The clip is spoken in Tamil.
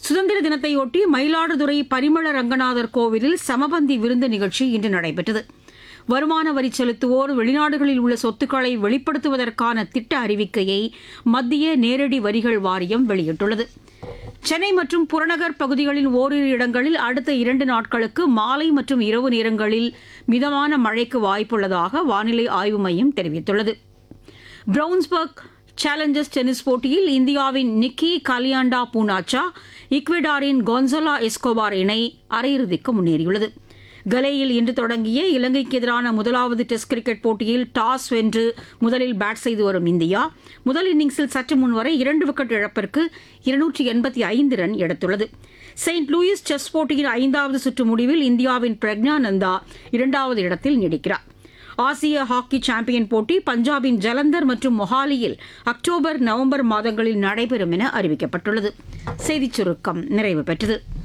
சுதந்திர தினத்தையொட்டி மயிலாடுதுறை பரிமள ரங்கநாதர் கோவிலில் சமபந்தி விருந்து நிகழ்ச்சி இன்று நடைபெற்றது. வருமான வரி செலுத்துவோர் வெளிநாடுகளில் உள்ள சொத்துக்களை வெளிப்படுத்துவதற்கான திட்ட அறிவிக்கையை மத்திய நேரடி வரிகள் வாரியம் வெளியிட்டுள்ளது. சென்னை மற்றும் புறநகர் பகுதிகளின் ஓரிரு இடங்களில் அடுத்த 2 நாட்களுக்கு மாலை மற்றும் இரவு நேரங்களில் மிதமான மழைக்கு வாய்ப்புள்ளதாக வானிலை ஆய்வு மையம் தெரிவித்துள்ளது. பிரவுன்ஸ்பர்க் சேலஞ்சர்ஸ் டென்னிஸ் போட்டியில் இந்தியாவின் நிக்கி காலியாண்டா பூனாச்சா ஈக்வெடாரின் கொன்சலா எஸ்கோபார் இணை அரையிறுதிக்கு முன்னேறியுள்ளது. கலேயில் இன்று தொடங்கிய இலங்கைக்கு எதிரான முதலாவது டெஸ்ட் கிரிக்கெட் போட்டியில் டாஸ் வென்று முதலில் பேட் செய்து வரும் இந்தியா முதல் இன்னிங்ஸில் சற்று முன்வரை 2 விக்கெட் இழப்பிற்கு 285 ரன் எடுத்துள்ளது. செயின்ட் லூயிஸ் செஸ் போட்டியின் 5வது சுற்று முடிவில் இந்தியாவின் பிரக்ஞானந்தா 2வது இடத்தில் நீடிக்கிறார். ஆசிய ஹாக்கி சாம்பியன் போட்டி பஞ்சாபின் ஜலந்தர் மற்றும் மொஹாலியில் அக்டோபர் நவம்பர் மாதங்களில் நடைபெறும் என அறிவிக்கப்பட்டுள்ளது. செய்திச் சுருக்கம் நிறைவு பெற்றது.